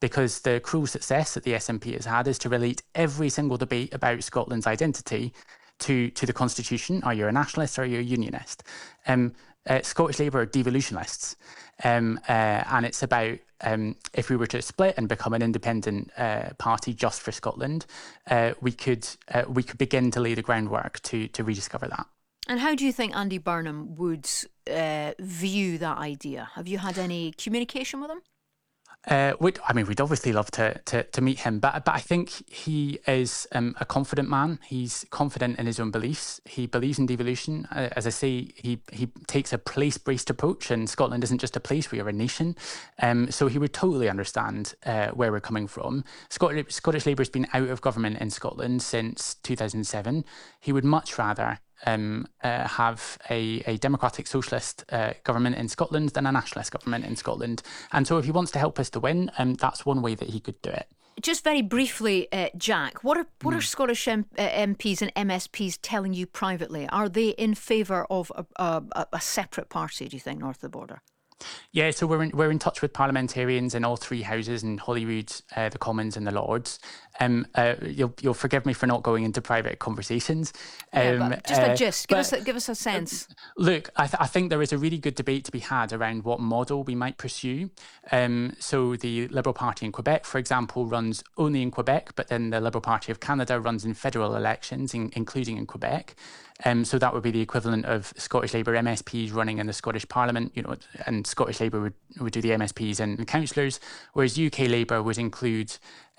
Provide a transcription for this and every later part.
because the cruel success that the SNP has had is to relate every single debate about Scotland's identity to the Constitution. Are you a nationalist or are you a unionist? Scottish Labour are devolutionists, and it's about if we were to split and become an independent party just for Scotland, we could begin to lay the groundwork to rediscover that. And how do you think Andy Burnham would view that idea? Have you had any communication with him? We'd obviously love to meet him, but I think he is a confident man. He's confident in his own beliefs. He believes in devolution. As I say, he takes a place-based approach, and Scotland isn't just a place; we are a nation. So he would totally understand where we're coming from. Scottish Labour has been out of government in Scotland since 2007. He would much rather have a democratic socialist government in Scotland than a nationalist government in Scotland. And so if he wants to help us to win, that's one way that he could do it. Just very briefly, Jack, what are Scottish MPs and MSPs telling you privately? Are they in favour of a separate party, do you think, north of the border? Yeah, so we're in touch with parliamentarians in all three houses, in Holyrood, the Commons and the Lords. You'll forgive me for not going into private conversations. But just a gist. Give us a sense. Look, I think there is a really good debate to be had around what model we might pursue. So the Liberal Party in Quebec, for example, runs only in Quebec, but then the Liberal Party of Canada runs in federal elections, including in Quebec. So that would be the equivalent of Scottish Labour MSPs running in the Scottish Parliament, and Scottish Labour would do the MSPs and councillors, whereas UK Labour would include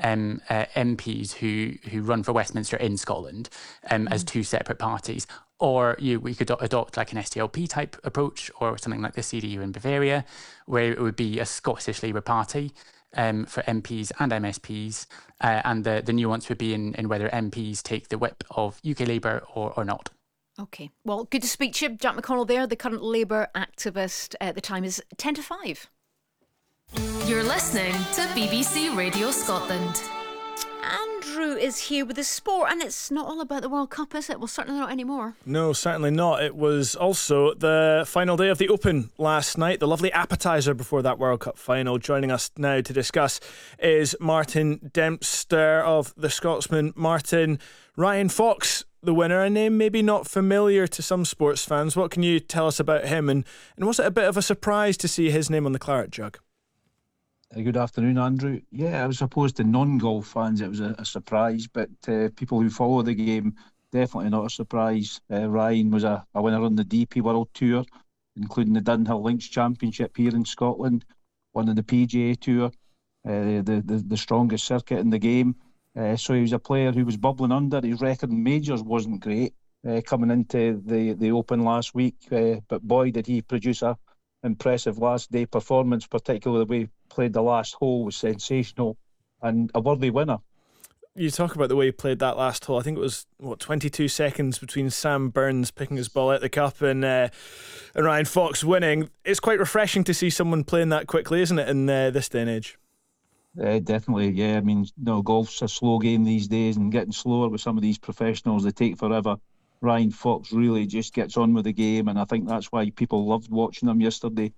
MPs who run for Westminster in Scotland as two separate parties. Or we could adopt like an SDLP type approach, or something like the CDU in Bavaria, where it would be a Scottish Labour Party for MPs and MSPs, and the nuance would be in whether MPs take the whip of UK Labour or not. OK. Well, good to speak to you. Jack McConnell there, the current Labour activist. The time is 10 to 5. You're listening to BBC Radio Scotland. Andrew is here with the sport, and it's not all about the World Cup, is it? Well, certainly not anymore. No, certainly not. It was also the final day of the Open last night, the lovely appetiser before that World Cup final. Joining us now to discuss is Martin Dempster of The Scotsman. Martin, Ryan Fox, the winner, a name maybe not familiar to some sports fans. What can you tell us about him? And was it a bit of a surprise to see his name on the claret jug? Good afternoon, Andrew. Yeah, I suppose to non-golf fans it was a surprise, but people who follow the game, definitely not a surprise. Ryan was a winner on the DP World Tour, including the Dunhill Links Championship here in Scotland, one on the PGA Tour, the strongest circuit in the game. So he was a player who was bubbling under. His record in majors wasn't great coming into the Open last week, but boy did he produce a impressive last day performance, particularly the way he played the last hole was sensational and a worthy winner. You talk about the way he played that last hole. I think it was 22 seconds between Sam Burns picking his ball out the cup and Ryan Fox winning. It's quite refreshing to see someone playing that quickly, isn't it, in this day and age? Definitely, yeah. I mean, golf's a slow game these days, and getting slower with some of these professionals, they take forever. Ryan Fox really just gets on with the game, and I think that's why people loved watching him yesterday.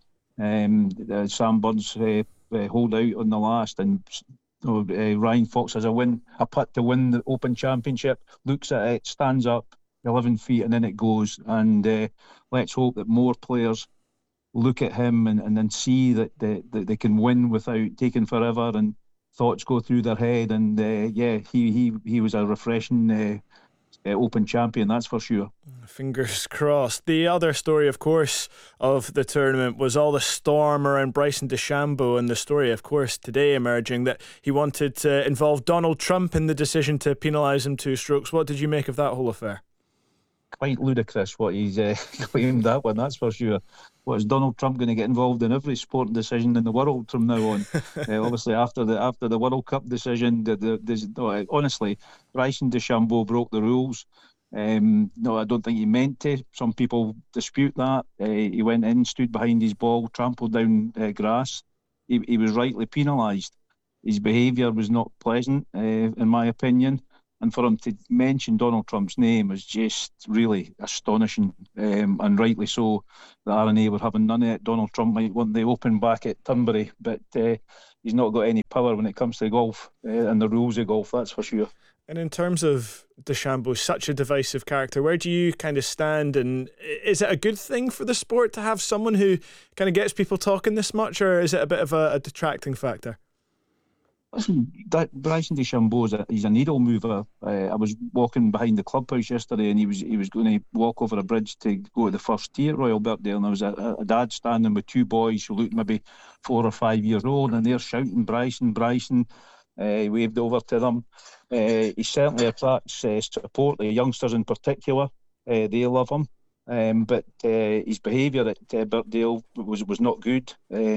Sam Burns hold out on the last, and Ryan Fox has a putt to win the Open Championship, looks at it, stands up 11 feet and then it goes, and let's hope that more players look at him and then see that they can win without taking forever and thoughts go through their head. And he was a refreshing Open champion, that's for sure. Fingers crossed. The other story, of course, of the tournament was all the storm around Bryson DeChambeau, and the story, of course, today emerging that he wanted to involve Donald Trump in the decision to penalise him 2 strokes. What did you make of that whole affair? Quite ludicrous what he's claimed that one, that's for sure. What, is Donald Trump going to get involved in every sporting decision in the world from now on? Obviously, after the World Cup decision, honestly, Bryson DeChambeau broke the rules. No, I don't think he meant to. Some people dispute that. He went in, stood behind his ball, trampled down grass. He was rightly penalised. His behaviour was not pleasant, in my opinion. And for him to mention Donald Trump's name is just really astonishing, and rightly so. The RNA were having none of it. Donald Trump might want the Open back at Turnberry, but he's not got any power when it comes to golf and the rules of golf, that's for sure. And in terms of DeChambeau, such a divisive character, where do you kind of stand? And is it a good thing for the sport to have someone who kind of gets people talking this much, or is it a bit of a detracting factor? Listen, Bryson DeChambeau, he's a needle mover. I was walking behind the clubhouse yesterday, and he was going to walk over a bridge to go to the first tee at Royal Birkdale, and there was a dad standing with two boys who looked maybe 4 or 5 years old, and they're shouting Bryson. He waved over to them. He certainly attracts support, the youngsters in particular. They love him. But his behaviour at Birkdale was not good.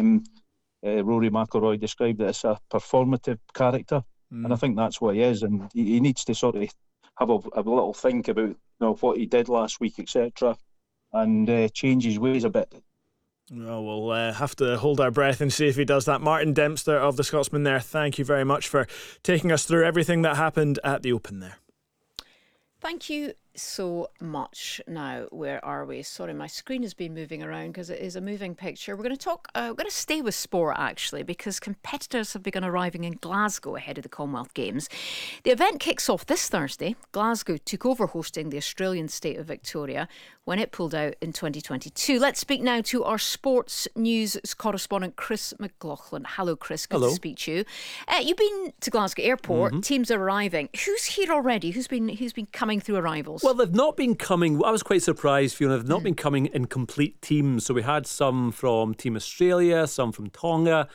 Rory McIlroy described it as a performative character, and I think that's what he is. And he needs to sort of have a little think about what he did last week, etc., and change his ways a bit. Well, we'll have to hold our breath and see if he does that. Martin Dempster of the Scotsman there, thank you very much for taking us through everything that happened at the Open there. Thank you so much. Now, where are we? Sorry, my screen has been moving around because it is a moving picture. We're going to stay with sport, actually, because competitors have begun arriving in Glasgow ahead of the Commonwealth Games. The event kicks off this Thursday. Glasgow took over hosting the Australian state of Victoria when it pulled out in 2022. Let's speak now to our sports news correspondent, Chris McLaughlin. Hello, Chris. Good to speak to you. You've been to Glasgow Airport. Mm-hmm. Teams are arriving. Who's here already? Who's been coming through arrivals? Well, they've not been coming. I was quite surprised, Fiona. They've not been coming in complete teams. So we had some from Team Australia, some from Tonga,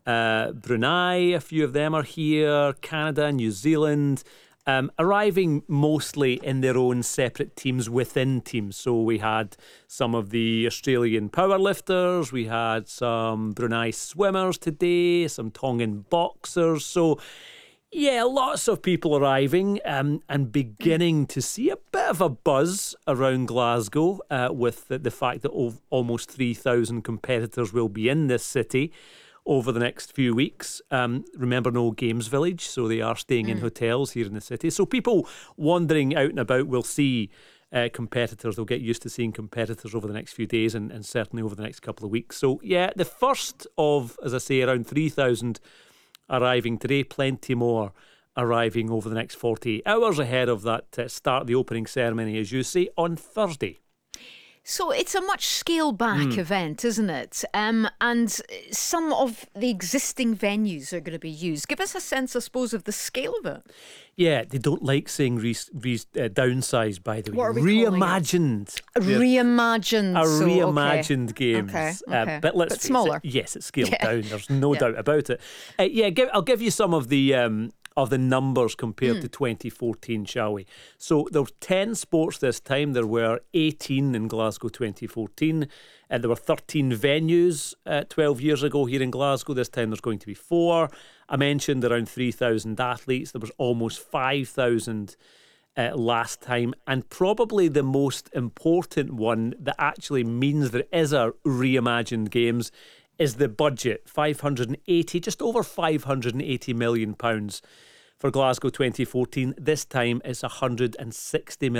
Brunei. A few of them are here. Canada, New Zealand. Arriving mostly in their own separate teams within teams. So we had some of the Australian powerlifters, we had some Brunei swimmers today, some Tongan boxers. So yeah, lots of people arriving and beginning to see a bit of a buzz around Glasgow with the fact that almost 3,000 competitors will be in this city over the next few weeks. Remember, no games village, so they are staying in hotels here in the city. So people wandering out and about will see competitors. They'll get used to seeing competitors over the next few days and certainly over the next couple of weeks. So yeah, the first of, as I say, around 3,000 arriving today, plenty more arriving over the next 48 hours ahead of that start the opening ceremony, as you say, on Thursday. So it's a much scaled back event, isn't it? And some of the existing venues are going to be used. Give us a sense, I suppose, of the scale of it. Yeah, they don't like saying downsized, by the way. What are we reimagined. Reimagined. A reimagined games. Okay. But smaller. Yes, it's scaled down. There's no doubt about it. I'll give you some of the numbers compared to 2014, shall we? So there were 10 sports this time. There were 18 in Glasgow 2014. And there were 13 venues 12 years ago here in Glasgow. This time there's going to be 4. I mentioned around 3,000 athletes. There was almost 5,000 last time. And probably the most important one that actually means there is a reimagined games is the budget. Just over £580 million for Glasgow 2014. This time it's £160 million.